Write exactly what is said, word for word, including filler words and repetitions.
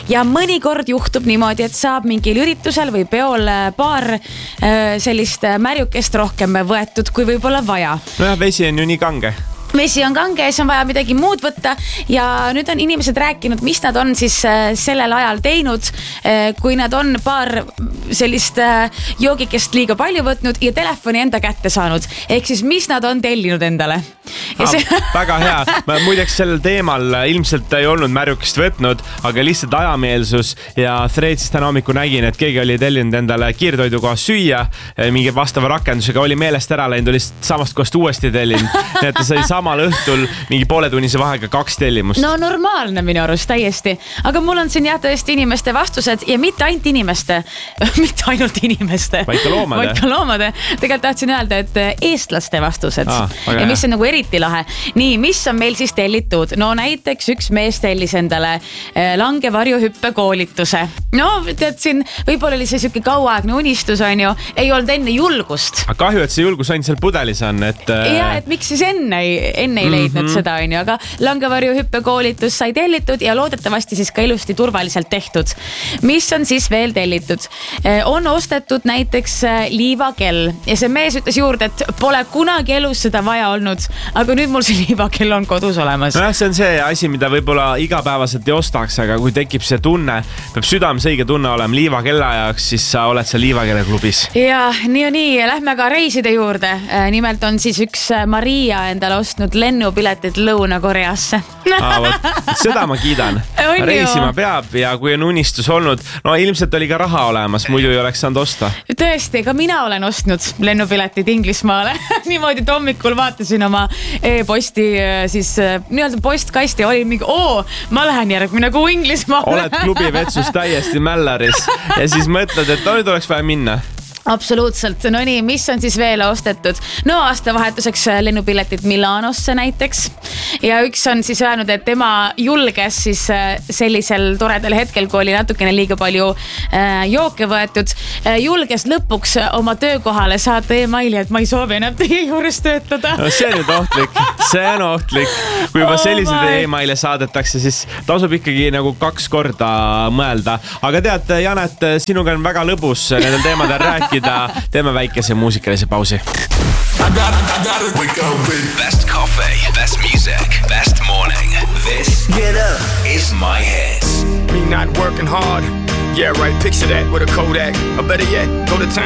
ja mõnikord juhtub niimoodi, et saab mingil üritusel või peol paar sellist märjukest rohkem võetud, kui võib-olla vaja. No jah, vesi on ju nii kange. Vesi on kange ja siis on vaja midagi muud võtta ja nüüd on inimesed rääkinud, mis nad on siis sellel ajal teinud, kui nad on paar sellist joogikest liiga palju võtnud ja telefoni enda kätte saanud. Ehk siis mis nad on tellinud endale. Ah, see... Väga hea. Ma muideks sellel teemal ilmselt ei olnud märjukest võtnud, aga lihtsalt ajameelsus ja Threadsist täna hommiku nägin, et keegi oli tellinud endale kiirtoidukoha süüa mingi vastava rakendusega, oli meelest ära läinud, oli samast kohast uuesti tellinud. Nii et ta sai samal õhtul mingi pooletunnise vahega kaks tellimust. No normaalne minu arust täiesti. Aga mul on siin jah tõesti inimeste vastused ja mitte ainult inimeste, mitte ainult inimeste. Vaid ka loomade. Vaid ka loomade. Tegelikult tahtsin öelda, et eestlaste vastused. Ah, ja mis on nagu eriti lahe. Nii, mis on meil siis tellitud? No näiteks üks mees tellis endale langevarjuhüppe koolituse. No tead siin, võib-olla oli see siuke kauaaegne unistus on ju, ei olnud enne julgust. Aga kahju, et see julgus ainult seal pudelis on. Et... Ja, et miks siis enne ei, enne ei leidnud mm-hmm. seda on ju, aga langevarjuhüppe koolitus sai tellitud ja loodetavasti siis ka ilusti turvaliselt tehtud. Mis on siis veel tellitud? On ostetud näiteks liivakell ja see mees ütles juurde, et pole kunagi elus seda vaja olnud, aga nüüd mul see liivakell on kodus olemas. No jah, see on see asi, mida võib-olla igapäevaselt ei ostaks, aga kui tekib see tunne, peab südames õige tunne olema liivakella jaoks, siis sa oled seal liivakelle klubis. Ja nii ja nii, lähme ka reiside juurde. Nimelt on siis üks Maria endale ostnud lennupiletid Lõuna-Koreasse. Aa, võt, seda ma kiidan. Reisima peab ja kui on unistus olnud, no ilmselt oli ka raha olemas, muidu ei oleks saanud osta. Tõesti, ka mina olen ostnud lennupiletid Inglismaale. Niimoodi, et hommikul vaatasin oma e-posti siis nii-öelda postkasti ja oli mingi, oo, ma lähen järgmine kuu Inglismaale. Oled klubi vetsus täiesti mällaris ja siis mõtled, et no nüüd oleks vaja minna. Absoluutselt. No nii, mis on siis veel ostetud? No aastavahetuseks lennupiletid Milanosse näiteks. Ja üks on siis öelnud, et tema julges siis sellisel toredal hetkel, kui oli natukene liiga palju jooke võetud, julges lõpuks oma töökohale saata e-maili, et ma ei soovi enam teie juures töötada. No see on nüüd ohtlik. See on ohtlik. Kui juba sellised oh e-maile saadetakse, siis tasub ikkagi nagu kaks korda mõelda. Aga tead, Janet, sinuga on väga lõbus nendel teemadel rääkida. Teeme väikese muusikalise pausi. Best coffee, best music, best morning. This get up is my hits. Me not working hard. Yeah, right, picture that with a Kodak. Or better yet, go to town.